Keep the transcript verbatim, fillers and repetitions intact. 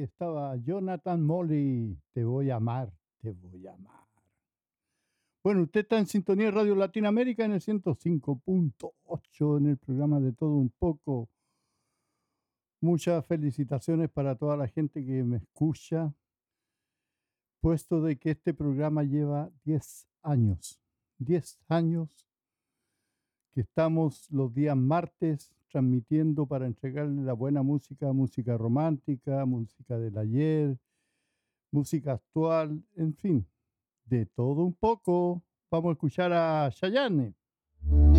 estaba Jonathan Molly. Te voy a amar, te voy a amar. Bueno, usted está en sintonía de Radio Latinoamérica en el ciento cinco punto ocho en el programa de Todo Un Poco. Muchas felicitaciones para toda la gente que me escucha, puesto de que este programa lleva diez años. diez años que estamos los días martes transmitiendo para entregarle la buena música, música romántica, música del ayer, música actual, en fin, de todo un poco. Vamos a escuchar a Chayanne.